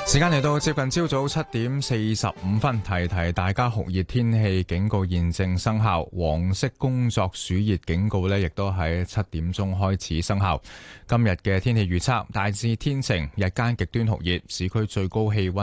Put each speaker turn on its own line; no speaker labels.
時間嚟到接近朝早7:45，提提大家酷熱天氣警告現正生效，黃色工作暑熱警告呢亦都喺7點鐘開始生效。今日嘅天氣預測大致天晴，日間極端酷熱，市區最高氣溫